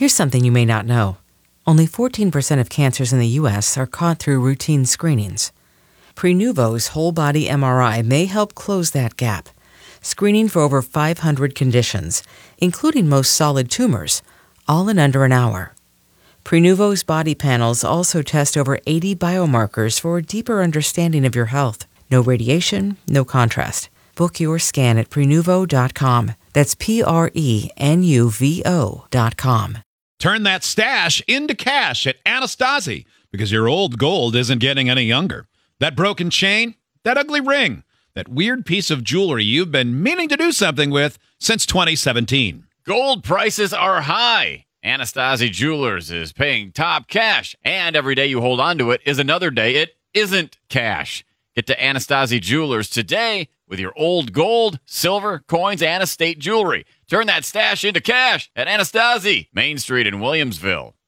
Here's something you may not know. Only 14% of cancers in the U.S. are caught through routine screenings. Prenuvo's whole-body MRI may help close that gap, screening for over 500 conditions, including most solid tumors, all in under an hour. Prenuvo's body panels also test over 80 biomarkers for a deeper understanding of your health. No radiation, no contrast. Book your scan at Prenuvo.com. That's Prenuvo.com. Turn that stash into cash at Anastasi, because your old gold isn't getting any younger. That broken chain, that ugly ring, that weird piece of jewelry you've been meaning to do something with since 2017. Gold prices are high. Anastasi Jewelers is paying top cash, and every day you hold on to it is another day it isn't cash. Get to Anastasi Jewelers today with your old gold, silver, coins, and estate jewelry. Turn that stash into cash at Anastasi, Main Street in Williamsville.